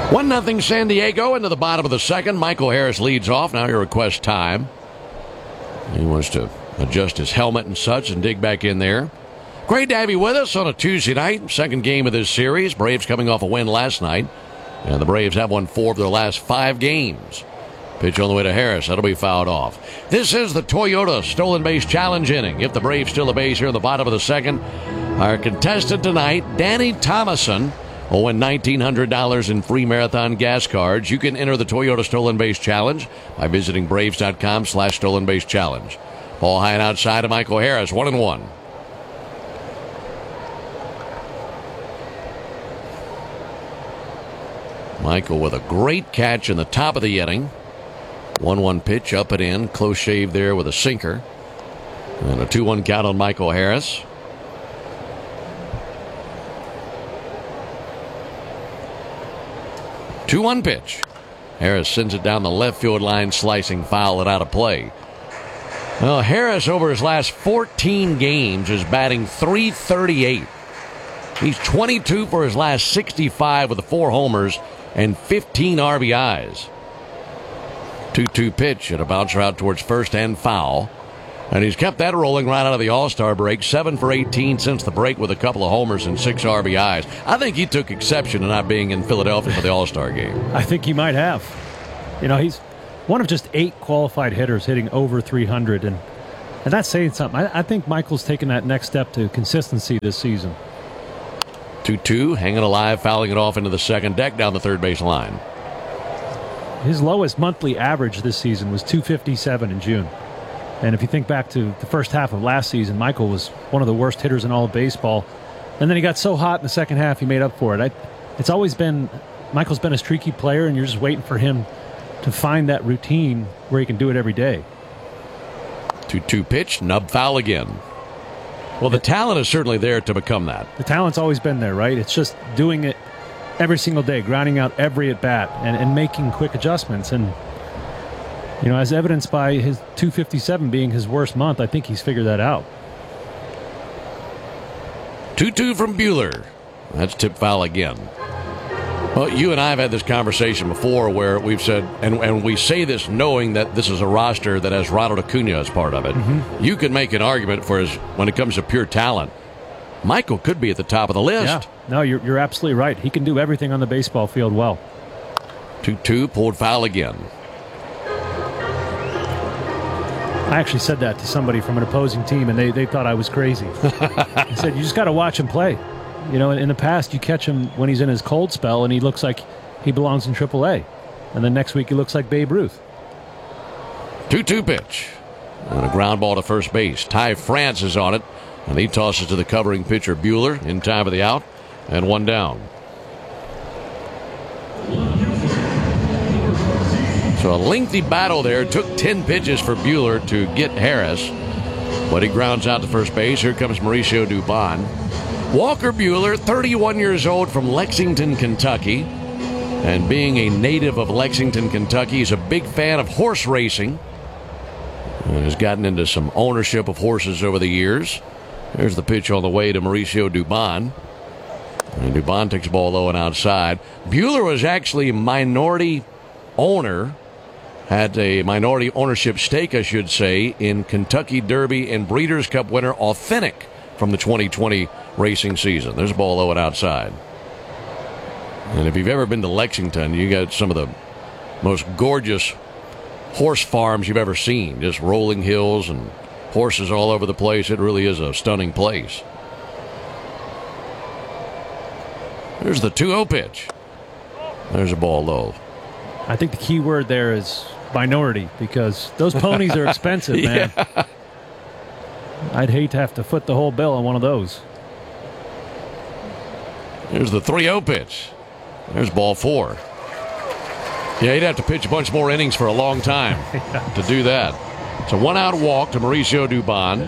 1-0 San Diego into the bottom of the second. Michael Harris leads off. Now he requests time. He wants to adjust his helmet and such and dig back in there. Great to have you with us on a Tuesday night. Second game of this series. Braves coming off a win last night. And the Braves have won 4 of their last 5 games. Pitch on the way to Harris. That'll be fouled off. This is the Toyota Stolen Base Challenge inning. If the Braves steal a base here in the bottom of the second, our contestant tonight, Danny Thomason, will win $1,900 in free marathon gas cards. You can enter the Toyota Stolen Base Challenge by visiting Braves.com/Stolen Base Challenge. Ball high and outside to Michael Harris, 1-1. Michael with a great catch in the top of the inning. 1-1 pitch, up and in. Close shave there with a sinker. And a 2-1 count on Michael Harris. 2-1 pitch. Harris sends it down the left field line, slicing foul and out of play. Well, Harris over his last 14 games is batting .338. He's 22 for his last 65 with 4 homers and 15 RBIs. 2-2 pitch and a bouncer out towards first and foul. And he's kept that rolling right out of the All-Star break. 7 for 18 since the break with a couple of homers and 6 RBIs. I think he took exception to not being in Philadelphia for the All-Star game. I think he might have. You know, he's one of just 8 qualified hitters hitting over 300. And that's saying something. I think Michael's taken that next step to consistency this season. 2-2, hanging alive, fouling it off into the second deck down the third base line. His lowest monthly average this season was .257 in June. And if you think back to the first half of last season, Michael was one of the worst hitters in all of baseball. And then he got so hot in the second half, he made up for it. It's always been, Michael's been a streaky player, and you're just waiting for him to find that routine where he can do it every day. 2-2 pitch, nub foul again. Well, the talent is certainly there to become that. The talent's always been there, right? It's just doing it every single day, grinding out every at-bat and making quick adjustments. And, you know, as evidenced by his .257 being his worst month, I think he's figured that out. 2-2 from Buehler. That's tip foul again. Well, you and I have had this conversation before where we've said, and we say this knowing that this is a roster that has Ronald Acuna as part of it. Mm-hmm. You could make an argument for when it comes to pure talent, Michael could be at the top of the list. Yeah. No, you're absolutely right. He can do everything on the baseball field well. 2-2, pulled foul again. I actually said that to somebody from an opposing team, and they thought I was crazy. I said, you just got to watch him play. You know, in the past, you catch him when he's in his cold spell, and he looks like he belongs in AAA. And then next week, he looks like Babe Ruth. 2-2 pitch. And a ground ball to first base. Ty France is on it, and he tosses to the covering pitcher Buehler in time of the out, and 1 down. So a lengthy battle there. Took 10 pitches for Buehler to get Harris, but he grounds out to first base. Here comes Mauricio Dubon. Walker Buehler, 31 years old, from Lexington, Kentucky. And being a native of Lexington, Kentucky, he's a big fan of horse racing. And has gotten into some ownership of horses over the years. There's the pitch on the way to Mauricio Dubon. And Dubon takes the ball low and outside. Buehler was actually a minority owner. Had a minority ownership stake, I should say, in Kentucky Derby and Breeders' Cup winner Authentic from the 2020 racing season. There's a ball low and outside. And if you've ever been to Lexington, you got some of the most gorgeous horse farms you've ever seen. Just rolling hills and horses all over the place. It really is a stunning place. There's the 2-0 pitch. There's a ball low. I think the key word there is minority, because those ponies are expensive, man. Yeah. I'd hate to have to foot the whole bill on one of those. Here's the 3-0 pitch. There's ball 4. Yeah, he'd have to pitch a bunch more innings for a long time to do that. It's a 1-out walk to Mauricio Dubon.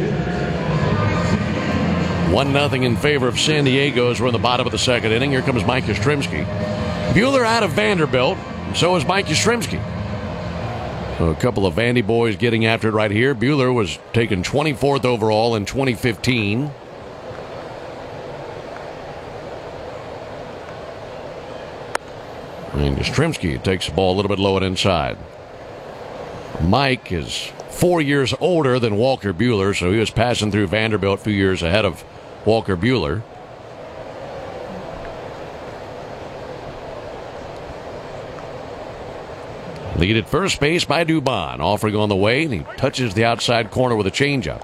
1-0 in favor of San Diego as we're in the bottom of the second inning. Here comes Mike Yastrzemski. Buehler out of Vanderbilt, and so is Mike Yastrzemski. So a couple of Vandy boys getting after it right here. Buehler was taken 24th overall in 2015. And Yastrzemski takes the ball a little bit low and inside. Mike is 4 years older than Walker Buehler, so he was passing through Vanderbilt a few years ahead of Walker Buehler. Lead at first base by Dubon. Offering on the way, and he touches the outside corner with a changeup.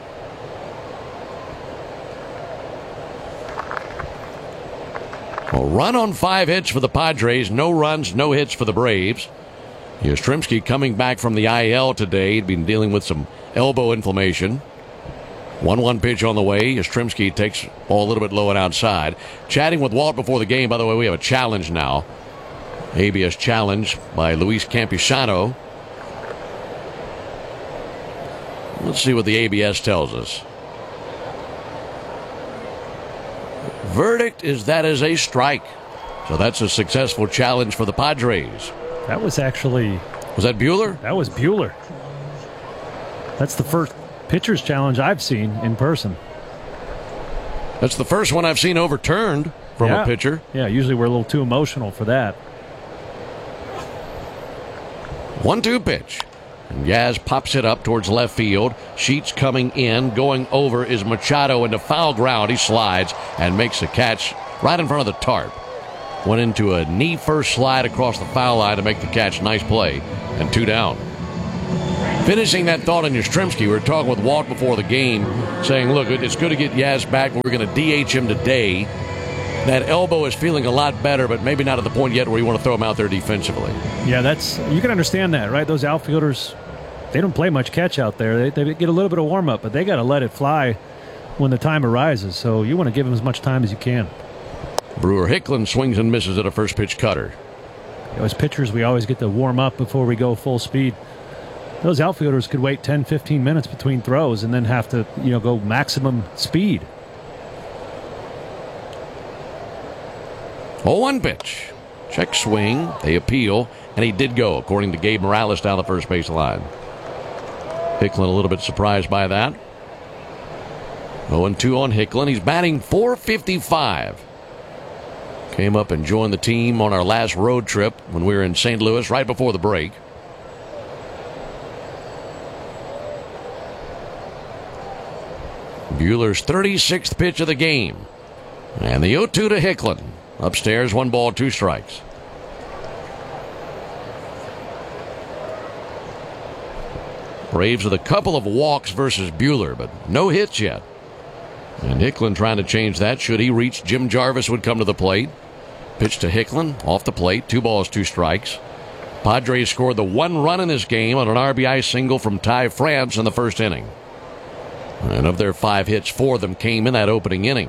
A run on 5 hits for the Padres. No runs, no hits for the Braves. Yastrzemski coming back from the IL today. He'd been dealing with some elbow inflammation. 1-1 pitch on the way. Yastrzemski takes ball a little bit low and outside. Chatting with Walt before the game. By the way, we have a challenge now. ABS challenge by Luis Campusano. Let's see what the ABS tells us. Verdict is that is a strike. So that's a successful challenge for the Padres. That was actually... Was that Buehler? That was Buehler. That's the first pitcher's challenge I've seen in person. That's the first one I've seen overturned from a pitcher. Yeah, usually we're a little too emotional for that. 1-2 pitch. And Yaz pops it up towards left field. Sheets coming in. Going over is Machado into foul ground. He slides and makes a catch right in front of the tarp. Went into a knee first slide across the foul line to make the catch. Nice play. And 2 down. Finishing that thought on Yastrzemski, we were talking with Walt before the game, saying, look, it's good to get Yaz back. We're going to DH him today. That elbow is feeling a lot better, but maybe not at the point yet where you want to throw him out there defensively. Yeah, you can understand that, right? Those outfielders, they don't play much catch out there. They get a little bit of warm-up, but they got to let it fly when the time arises. So you want to give them as much time as you can. Brewer Hicklin swings and misses at a first pitch cutter. As pitchers, we always get to warm up before we go full speed. Those outfielders could wait 10, 15 minutes between throws and then have to, go maximum speed. 0-1 pitch. Check swing. They appeal, and he did go, according to Gabe Morales down the first base line. Hicklin a little bit surprised by that. 0-2 on Hicklin. He's batting .455. Came up and joined the team on our last road trip when we were in St. Louis right before the break. Buehler's 36th pitch of the game. And the 0-2 to Hicklin. Upstairs, 1 ball, 2 strikes. Braves with a couple of walks versus Buehler, but no hits yet. And Hicklin trying to change that. Should he reach, Jim Jarvis would come to the plate. Pitch to Hicklin, off the plate, 2 balls, 2 strikes. Padres scored the 1 run in this game on an RBI single from Ty France in the first inning. And of their 5 hits, 4 of them came in that opening inning.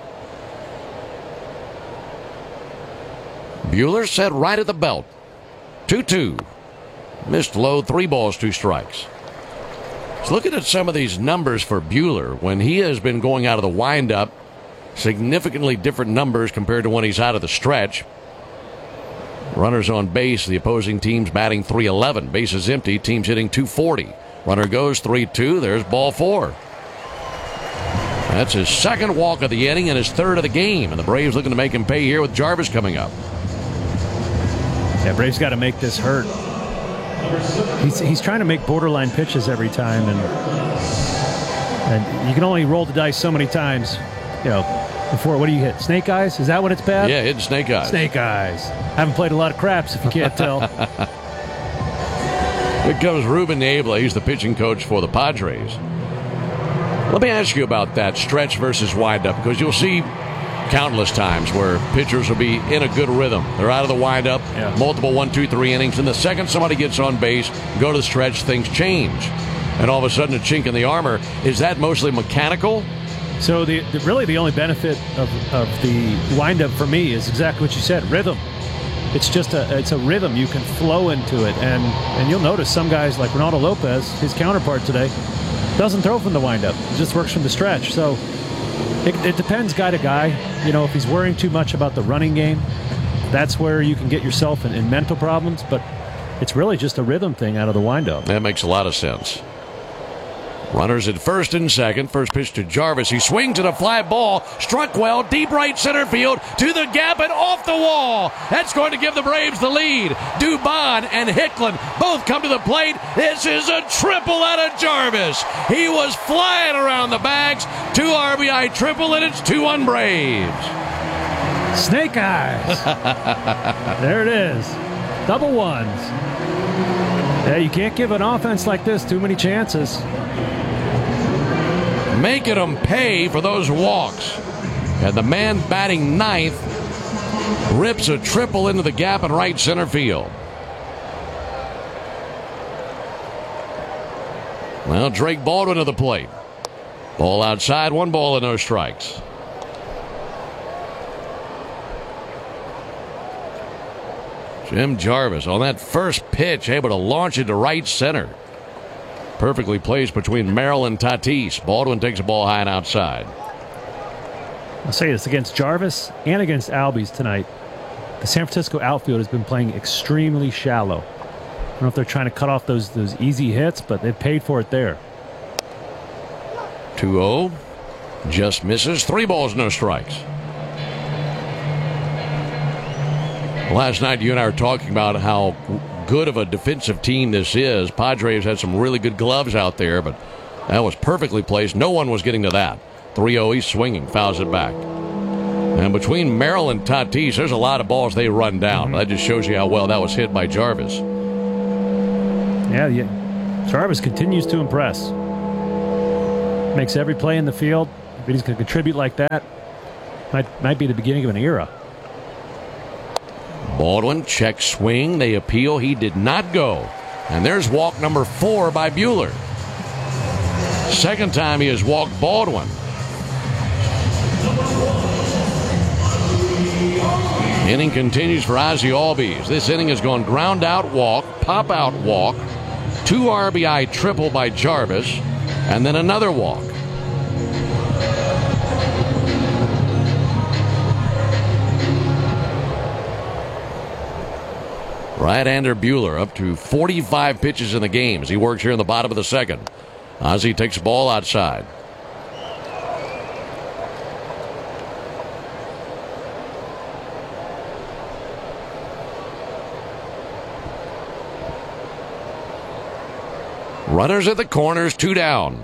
Buehler set right at the belt. 2-2. Missed low, 3 balls, 2 strikes. So looking at some of these numbers for Buehler, when he has been going out of the windup, significantly different numbers compared to when he's out of the stretch. Runners on base, the opposing team's batting .311. Bases empty, team's hitting .240. Runner goes 3-2. There's ball 4. That's his 2nd walk of the inning and his 3rd of the game. And the Braves looking to make him pay here with Jarvis coming up. Yeah, Braves got to make this hurt. He's trying to make borderline pitches every time, and you can only roll the dice so many times, before, what do you hit? Snake eyes? Is that when it's bad? Yeah, hitting snake eyes. Snake eyes. Haven't played a lot of craps, if you can't tell. Here comes Ruben Niebla. He's the pitching coach for the Padres. Let me ask you about that stretch versus windup, because you'll see countless times where pitchers will be in a good rhythm. They're out of the windup, multiple 1, 2, 3 innings, and the second somebody gets on base, go to the stretch, things change. And all of a sudden a chink in the armor. Is that mostly mechanical? So really the only benefit of the windup for me is exactly what you said, rhythm. It's just a rhythm. You can flow into it. And you'll notice some guys like Ronaldo Lopez, his counterpart today, doesn't throw from the windup. He just works from the stretch. So it depends guy to guy. If he's worrying too much about the running game, that's where you can get yourself in mental problems. But it's really just a rhythm thing out of the windup. That makes a lot of sense. Runners at first and second. First pitch to Jarvis. He swings at a fly ball. Struck well. Deep right center field. To the gap and off the wall. That's going to give the Braves the lead. Dubon and Hicklin both come to the plate. This is a triple out of Jarvis. He was flying around the bags. 2 RBI triple, and it's 2-1 Braves. Snake eyes. There it is. Double ones. Yeah, you can't give an offense like this too many chances. Making them pay for those walks. And the man batting ninth rips a triple into the gap in right center field. Well, Drake Baldwin to the plate. Ball outside, 1 ball and no strikes. Jim Jarvis on that first pitch able to launch it to right center. Perfectly placed between Merrill and Tatis. Baldwin takes a ball high and outside. I'll say this against Jarvis and against Albies tonight. The San Francisco outfield has been playing extremely shallow. I don't know if they're trying to cut off those easy hits, but they've paid for it there. 2-0. Just misses. 3 balls, no strikes. Last night, you and I were talking about how good of a defensive team this is. Padres had some really good gloves out there, but that was perfectly placed. No one was getting to that. 3-0, he's swinging, fouls it back. And between Merrill and Tatis, there's a lot of balls they run down. That just shows you how well that was hit by Jarvis. Yeah, Jarvis continues to impress. Makes every play in the field. If he's going to contribute like that, might be the beginning of an era. Baldwin, check swing. They appeal. He did not go. And there's walk number 4 by Buehler. Second time he has walked Baldwin. Inning continues for Ozzie Albies. This inning has gone ground out walk, pop out walk, 2 RBI triple by Jarvis, and then another walk. Right-hander Buehler up to 45 pitches in the game as he works here in the bottom of the second. Ozzie takes the ball outside. Runners at the corners, 2 down.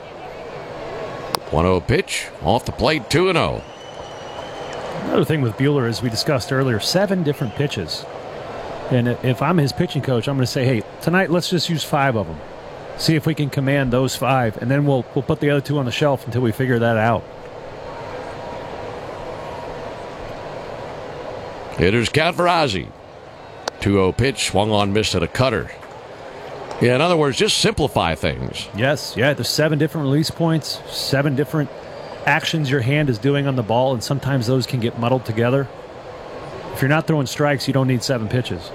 1-0 pitch, off the plate, 2-0. Another thing with Buehler, as we discussed earlier, 7 different pitches. And if I'm his pitching coach, I'm going to say, hey, tonight let's just use 5 of them. See if we can command those 5, and then we'll put the other 2 on the shelf until we figure that out. Hitters count for Ozzie. 2-0 pitch, swung on, missed at a cutter. Yeah, in other words, just simplify things. Yes, yeah, there's 7 different release points, 7 different actions your hand is doing on the ball, and sometimes those can get muddled together. If you're not throwing strikes, you don't need 7 pitches.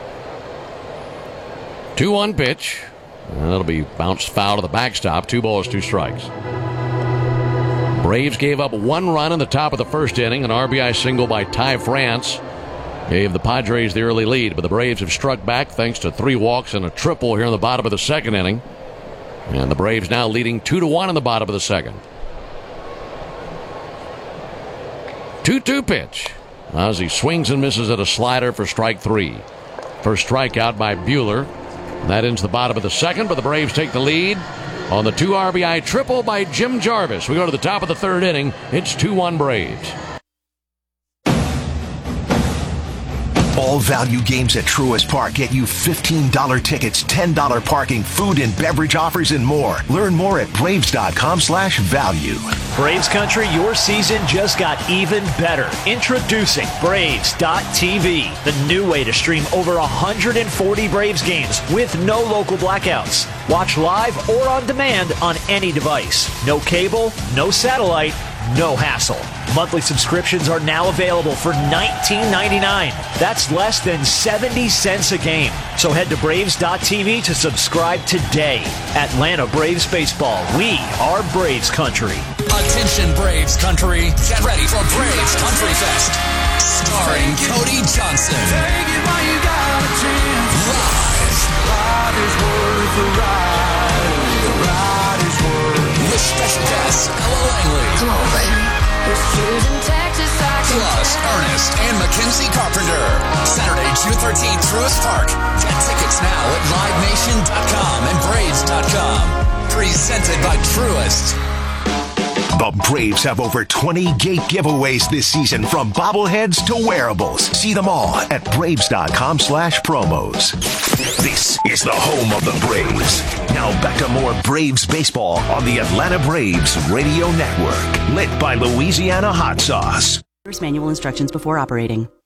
2-1 pitch. And that'll be bounced foul to the backstop. 2 balls, 2 strikes. Braves gave up 1 run in the top of the first inning. An RBI single by Ty France gave the Padres the early lead, but the Braves have struck back thanks to 3 walks and a triple here in the bottom of the second inning. And the Braves now leading 2-1 in the bottom of the second. 2-2 pitch. Ozzie swings and misses at a slider for strike 3. First strikeout by Buehler. That ends the bottom of the second, but the Braves take the lead on the 2 RBI triple by Jim Jarvis. We go to the top of the third inning. It's 2-1 Braves. All value games at Truist Park get you $15 tickets, $10 parking, food and beverage offers, and more. Learn more at Braves.com/value. Braves Country, your season just got even better. Introducing Braves.tv, the new way to stream over 140 Braves games with no local blackouts. Watch live or on demand on any device. No cable, no satellite, no hassle. Monthly subscriptions are now available for $19.99. That's less than 70 cents a game. So head to Braves.tv to subscribe today. Atlanta Braves Baseball. We are Braves Country. Attention Braves Country. Get ready for Braves Country Fest. Starring Cody Johnson. Take it while you got a chance. Live. Life is worth the ride. The ride is Langley. Come on, baby. Plus Ernest and Mackenzie Carpenter. Saturday, June 13th, Truist Park. Get tickets now at livenation.com and braves.com. Presented by Truist. The Braves have over 20 gate giveaways this season, from bobbleheads to wearables. See them all at braves.com/promos. This is the home of the Braves. Now back to more Braves baseball on the Atlanta Braves Radio Network. Lit by Louisiana Hot Sauce. Manual instructions before operating.